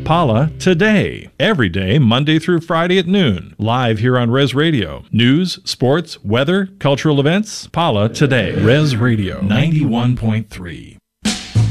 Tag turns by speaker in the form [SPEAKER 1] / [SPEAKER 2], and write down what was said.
[SPEAKER 1] Paula Today. Every day, Monday through Friday at noon. Live here on Res Radio. News, sports, weather, cultural events. Paula Today. Res Radio 91.3.